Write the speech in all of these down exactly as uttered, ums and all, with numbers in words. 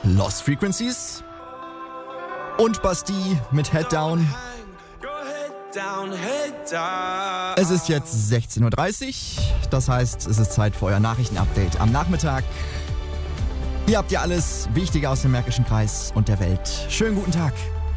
Lost Frequencies und Bastille mit Head Down. Es ist jetzt sechzehn Uhr dreißig, das heißt, es ist Zeit für euer Nachrichtenupdate am Nachmittag. Hier habt ihr alles Wichtige aus dem Märkischen Kreis und der Welt. Schönen guten Tag.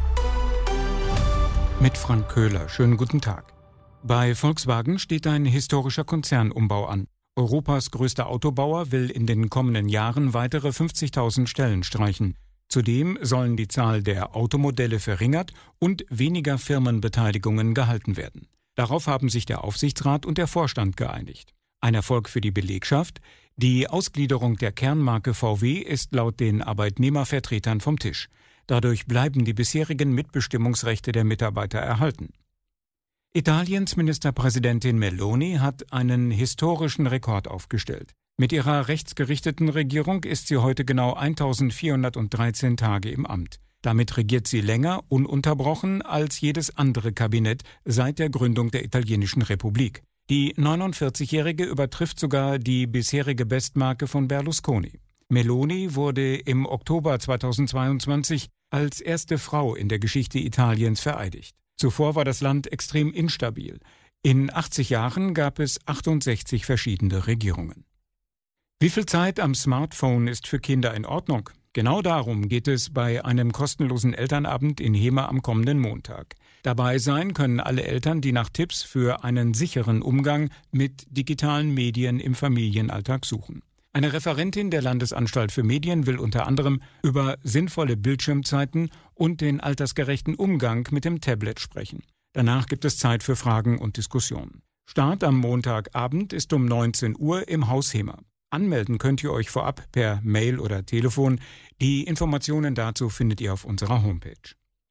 Mit Frank Köhler, schönen guten Tag. Bei Volkswagen steht ein historischer Konzernumbau an. Europas größter Autobauer will in den kommenden Jahren weitere fünfzigtausend Stellen streichen. Zudem sollen die Zahl der Automodelle verringert und weniger Firmenbeteiligungen gehalten werden. Darauf haben sich der Aufsichtsrat und der Vorstand geeinigt. Ein Erfolg für die Belegschaft. Die Ausgliederung der Kernmarke V W ist laut den Arbeitnehmervertretern vom Tisch. Dadurch bleiben die bisherigen Mitbestimmungsrechte der Mitarbeiter erhalten. Italiens Ministerpräsidentin Meloni hat einen historischen Rekord aufgestellt. Mit ihrer rechtsgerichteten Regierung ist sie heute genau eintausendvierhundertdreizehn Tage im Amt. Damit regiert sie länger, ununterbrochen, als jedes andere Kabinett seit der Gründung der italienischen Republik. Die neunundvierzigjährige übertrifft sogar die bisherige Bestmarke von Berlusconi. Meloni wurde im Oktober zweitausendzweiundzwanzig als erste Frau in der Geschichte Italiens vereidigt. Zuvor war das Land extrem instabil. In achtzig Jahren gab es achtundsechzig verschiedene Regierungen. Wie viel Zeit am Smartphone ist für Kinder in Ordnung? Genau darum geht es bei einem kostenlosen Elternabend in Hemer am kommenden Montag. Dabei sein können alle Eltern, die nach Tipps für einen sicheren Umgang mit digitalen Medien im Familienalltag suchen. Eine Referentin der Landesanstalt für Medien will unter anderem über sinnvolle Bildschirmzeiten und den altersgerechten Umgang mit dem Tablet sprechen. Danach gibt es Zeit für Fragen und Diskussionen. Start am Montagabend ist um neunzehn Uhr im Haus Hemer. Anmelden könnt ihr euch vorab per Mail oder Telefon. Die Informationen dazu findet ihr auf unserer Homepage.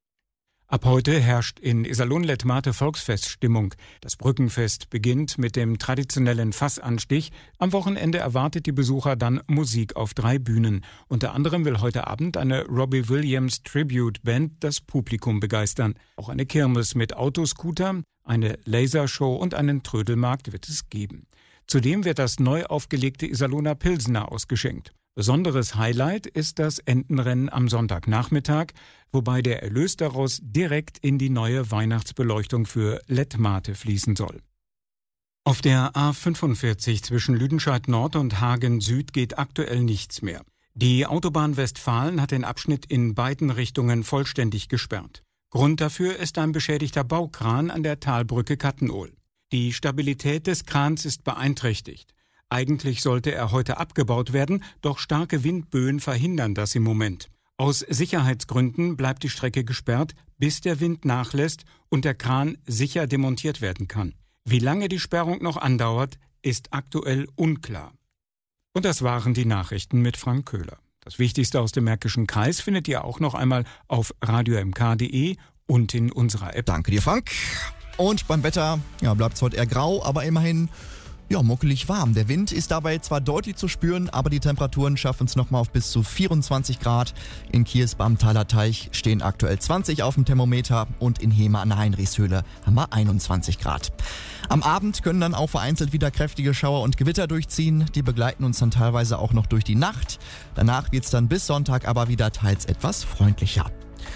Ab heute herrscht in Iserlohn-Letmathe Volksfeststimmung. Das Brückenfest beginnt mit dem traditionellen Fassanstich. Am Wochenende erwartet die Besucher dann Musik auf drei Bühnen. Unter anderem will heute Abend eine Robbie Williams Tribute Band das Publikum begeistern. Auch eine Kirmes mit Autoscooter, eine Lasershow und einen Trödelmarkt wird es geben. Zudem wird das neu aufgelegte Iserlohner Pilsner ausgeschenkt. Besonderes Highlight ist das Entenrennen am Sonntagnachmittag, wobei der Erlös daraus direkt in die neue Weihnachtsbeleuchtung für Letmathe fließen soll. Auf der A fünfundvierzig zwischen Lüdenscheid Nord und Hagen Süd geht aktuell nichts mehr. Die Autobahn Westfalen hat den Abschnitt in beiden Richtungen vollständig gesperrt. Grund dafür ist ein beschädigter Baukran an der Talbrücke Kattenohl. Die Stabilität des Krans ist beeinträchtigt. Eigentlich sollte er heute abgebaut werden, doch starke Windböen verhindern das im Moment. Aus Sicherheitsgründen bleibt die Strecke gesperrt, bis der Wind nachlässt und der Kran sicher demontiert werden kann. Wie lange die Sperrung noch andauert, ist aktuell unklar. Und das waren die Nachrichten mit Frank Köhler. Das Wichtigste aus dem Märkischen Kreis findet ihr auch noch einmal auf radio m k punkt d e und in unserer App. Danke dir, Frank. Und beim Wetter ja, bleibt es heute eher grau, aber immerhin ja, muckelig warm. Der Wind ist dabei zwar deutlich zu spüren, aber die Temperaturen schaffen es nochmal auf bis zu vierundzwanzig Grad. In Kiers beim Thaler Teich stehen aktuell zwanzig auf dem Thermometer und in Hemer an der Heinrichshöhle haben wir einundzwanzig Grad. Am Abend können dann auch vereinzelt wieder kräftige Schauer und Gewitter durchziehen. Die begleiten uns dann teilweise auch noch durch die Nacht. Danach wird es dann bis Sonntag aber wieder teils etwas freundlicher.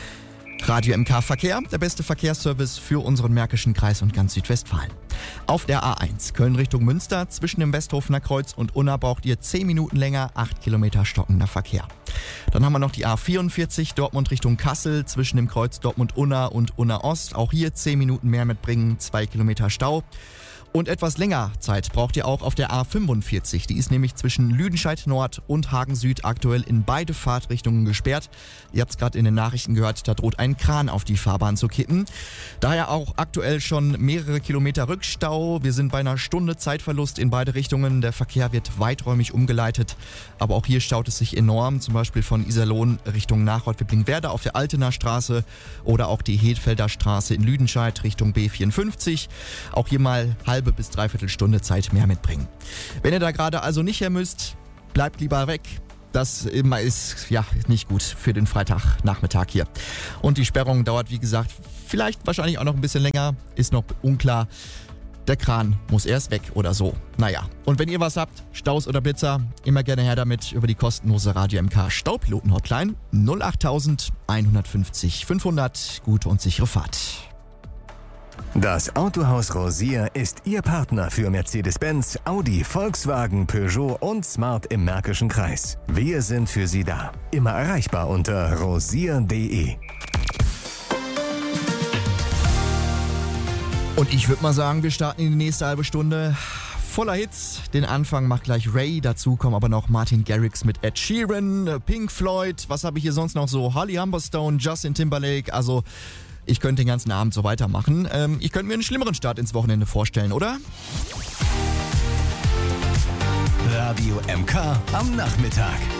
Radio M K Verkehr, der beste Verkehrsservice für unseren Märkischen Kreis und ganz Südwestfalen. Auf der A eins Köln Richtung Münster zwischen dem Westhofener Kreuz und Unna braucht ihr zehn Minuten länger, acht Kilometer stockender Verkehr. Dann haben wir noch die A vierundvierzig Dortmund Richtung Kassel zwischen dem Kreuz Dortmund-Unna und Unna-Ost. Auch hier zehn Minuten mehr mitbringen, zwei Kilometer Stau. Und etwas länger Zeit braucht ihr auch auf der A fünfundvierzig. Die ist nämlich zwischen Lüdenscheid Nord und Hagen Süd aktuell in beide Fahrtrichtungen gesperrt. Ihr habt es gerade in den Nachrichten gehört, da droht ein Kran auf die Fahrbahn zu kippen. Daher auch aktuell schon mehrere Kilometer Rückstau. Wir sind bei einer Stunde Zeitverlust in beide Richtungen. Der Verkehr wird weiträumig umgeleitet. Aber auch hier staut es sich enorm, zum Beispiel von Iserlohn Richtung Nachreuth-Wipplingwerder auf der Altener Straße oder auch die Hedfelder Straße in Lüdenscheid Richtung B vierundfünfzig. Auch hier mal halb halbe bis dreiviertel Stunde Zeit mehr mitbringen. Wenn ihr da gerade also nicht her müsst, bleibt lieber weg. Das immer ist ja nicht gut für den Freitagnachmittag hier. Und die Sperrung dauert, wie gesagt, vielleicht wahrscheinlich auch noch ein bisschen länger, ist noch unklar. der Kran muss erst weg oder so. Naja, und wenn ihr was habt, Staus oder Blitzer, immer gerne her damit über die kostenlose Radio M K Staupiloten-Hotline null acht einhundertfünfzig fünfhundert. Gute und sichere Fahrt. Das Autohaus Rosier ist Ihr Partner für Mercedes-Benz, Audi, Volkswagen, Peugeot und Smart im Märkischen Kreis. Wir sind für Sie da. Immer erreichbar unter rosier punkt de. Und ich würde mal sagen, wir starten in die nächste halbe Stunde voller Hits. Den Anfang macht gleich Ray, dazu kommen aber noch Martin Garrix mit Ed Sheeran, Pink Floyd, was habe ich hier sonst noch so? Holly Humberstone, Justin Timberlake, also ich könnte den ganzen Abend so weitermachen. Ähm, ich könnte mir einen schlimmeren Start ins Wochenende vorstellen, oder? Radio M K am Nachmittag.